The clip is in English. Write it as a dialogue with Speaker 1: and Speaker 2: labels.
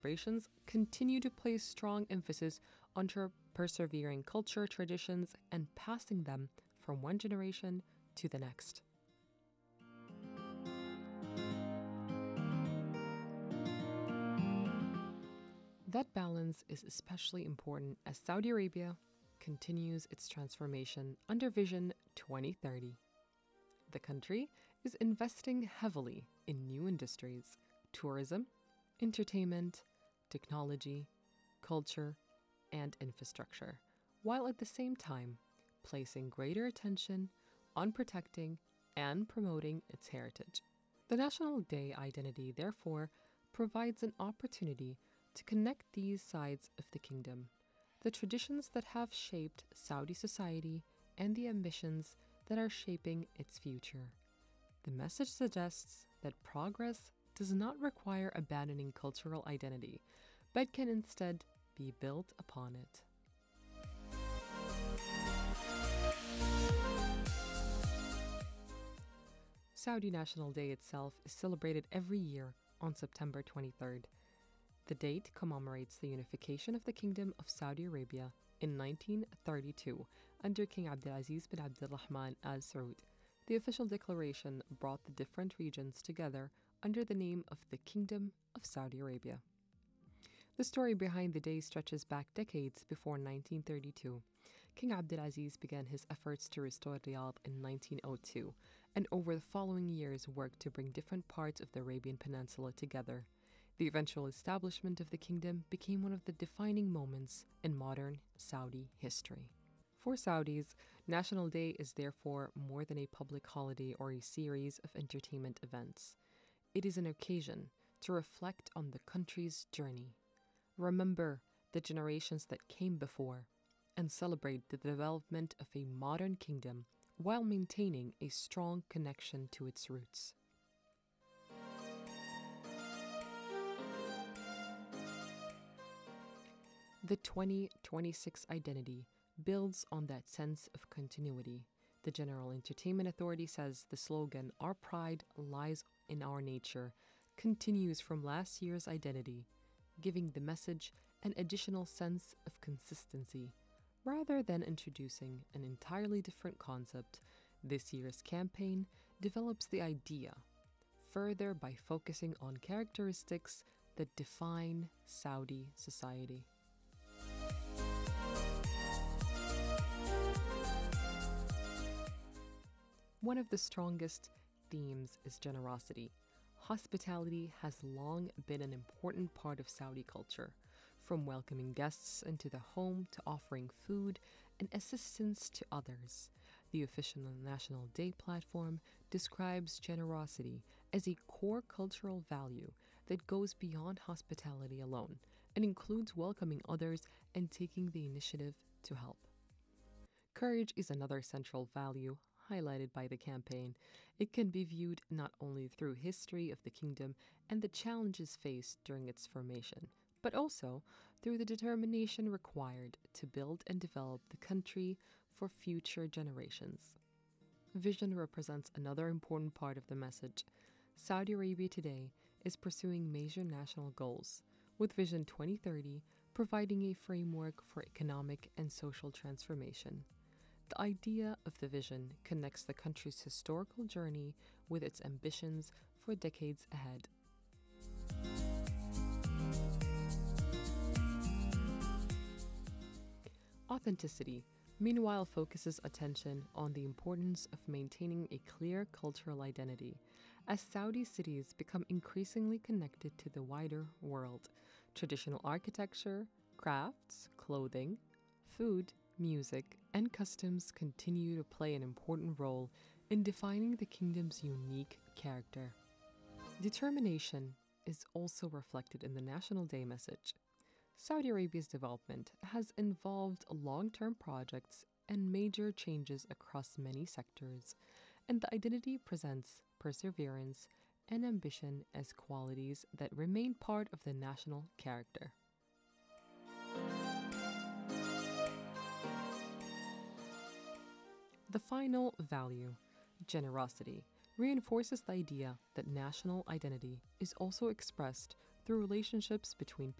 Speaker 1: celebrations continue to place strong emphasis on persevering culture traditions and passing them from one generation to the next. That balance is especially important as Saudi Arabia continues its transformation under Vision 2030. The country is investing heavily in new industries, tourism, entertainment, technology, culture, and infrastructure, while at the same time placing greater attention on protecting and promoting its heritage. The National Day identity, therefore, provides an opportunity to connect these sides of the kingdom, the traditions that have shaped Saudi society and the ambitions that are shaping its future. The message suggests that progress does not require abandoning cultural identity, but can instead be built upon it. Saudi National Day itself is celebrated every year on September 23rd. The date commemorates the unification of the Kingdom of Saudi Arabia in 1932 under King Abdulaziz bin Abdulrahman Al Saud. The official declaration brought the different regions together under the name of the Kingdom of Saudi Arabia. The story behind the day stretches back decades before 1932. King Abdulaziz began his efforts to restore Riyadh in 1902, and over the following years worked to bring different parts of the Arabian Peninsula together. The eventual establishment of the kingdom became one of the defining moments in modern Saudi history. For Saudis, National Day is therefore more than a public holiday or a series of entertainment events. It is an occasion to reflect on the country's journey, remember the generations that came before, and celebrate the development of a modern kingdom while maintaining a strong connection to its roots. The 2026 identity builds on that sense of continuity. The General Entertainment Authority says the slogan, "Our pride lies in our nature," continues from last year's identity, giving the message an additional sense of consistency. Rather than introducing an entirely different concept, this year's campaign develops the idea further by focusing on characteristics that define Saudi society. One of the strongest themes is generosity. Hospitality has long been an important part of Saudi culture, from welcoming guests into the home to offering food and assistance to others. The official National Day platform describes generosity as a core cultural value that goes beyond hospitality alone and includes welcoming others and taking the initiative to help. Courage is another central value highlighted by the campaign. It can be viewed not only through history of the kingdom and the challenges faced during its formation, but also through the determination required to build and develop the country for future generations. Vision represents another important part of the message. Saudi Arabia today is pursuing major national goals, with Vision 2030 providing a framework for economic and social transformation. The idea of the vision connects the country's historical journey with its ambitions for decades ahead. Authenticity, meanwhile, focuses attention on the importance of maintaining a clear cultural identity. As Saudi cities become increasingly connected to the wider world, traditional architecture, crafts, clothing, food, music, and customs continue to play an important role in defining the kingdom's unique character. Determination is also reflected in the National Day message. Saudi Arabia's development has involved long-term projects and major changes across many sectors, and the identity presents perseverance and ambition as qualities that remain part of the national character. The final value, generosity, reinforces the idea that national identity is also expressed through through relationships between